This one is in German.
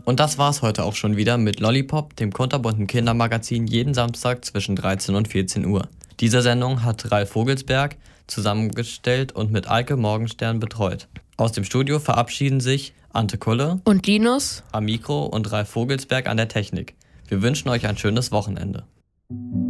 Und das war's heute auch schon wieder mit Lollipop, dem kunterbunten Kindermagazin, jeden Samstag zwischen 13 und 14 Uhr. Diese Sendung hat Ralf Vogelsberg zusammengestellt und mit Eike Morgenstern betreut. Aus dem Studio verabschieden sich Ante Kulle und Linus am Mikro und Ralf Vogelsberg an der Technik. Wir wünschen euch ein schönes Wochenende.